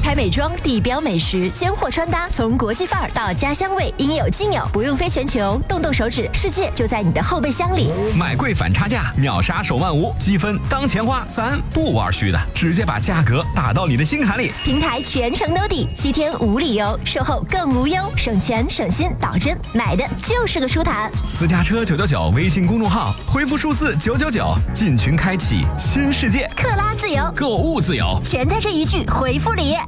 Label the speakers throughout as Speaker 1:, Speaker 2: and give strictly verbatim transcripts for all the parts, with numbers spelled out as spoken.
Speaker 1: 牌美妆、地标美食、尖货穿搭，从国际范儿到家乡味，应有尽有，不用飞全球，动动手指，世界就在你的后备箱里。
Speaker 2: 买贵反差价，秒杀手万无，积分当钱花，咱不玩虚的，直接把价格打到你的心坎里。
Speaker 1: 平台全程兜底，七天无理由，售后更无忧，省钱省心，保真，买的就是个舒坦。
Speaker 2: 私家车九九九微信公众号，回复数字九九九，进群开启新世界。
Speaker 1: 克拉自由，
Speaker 2: 购物自由，
Speaker 1: 全在这一句回复里。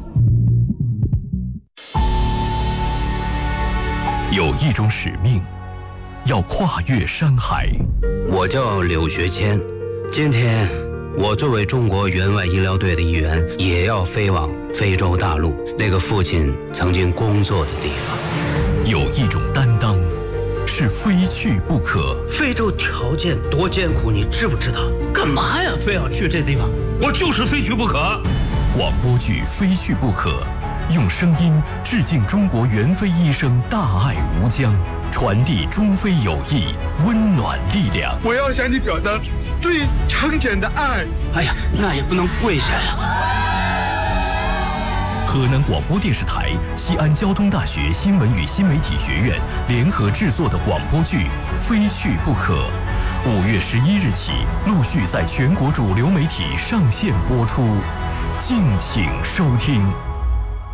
Speaker 3: 有一种使命，要跨越山海。
Speaker 4: 我叫柳学谦，今天我作为中国援外医疗队的一员，也要飞往非洲大陆那个父亲曾经工作的地方。
Speaker 3: 有一种担当，是非去不可。
Speaker 5: 非洲条件多艰苦，你知不知道？干嘛呀？非要去这地方？我就是非去不可。
Speaker 3: 广播剧《非去不可》，用声音致敬中国援非医生大爱无疆，传递中非友谊温暖力量。
Speaker 6: 我要向你表达最诚恳的爱。
Speaker 5: 哎呀，那也不能跪下呀。
Speaker 3: 河南广播电视台、西安交通大学新闻与新媒体学院联合制作的广播剧《非去不可》，五月十一日起陆续在全国主流媒体上线播出，敬请收听。